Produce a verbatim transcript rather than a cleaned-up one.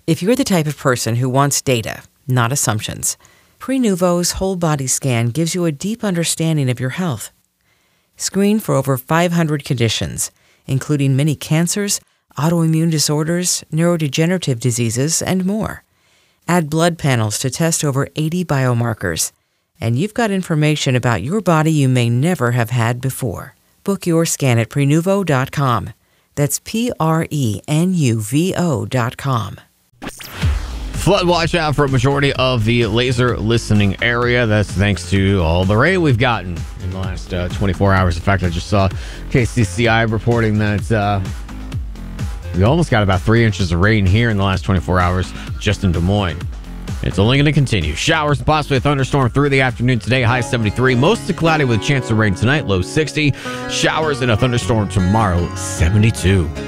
If you're the type of person who wants data, not assumptions, Prenuvo's whole body scan gives you a deep understanding of your health. Screen for over five hundred conditions, including many cancers, autoimmune disorders, neurodegenerative diseases, and more. Add blood panels to test over eighty biomarkers, and you've got information about your body you may never have had before. Book your scan at Prenuvo dot com. That's P R E N U V O dot com. Flood watch out for a majority of the laser listening area. That's thanks to all the rain we've gotten in the last uh, twenty-four hours. In fact, I just saw K C C I reporting that uh, we almost got about three inches of rain here in the last twenty-four hours just in Des Moines. It's only going to continue. Showers, possibly a thunderstorm through the afternoon today. High seventy-three. Mostly cloudy with a chance of rain tonight. Low sixty. Showers and a thunderstorm tomorrow. seventy-two.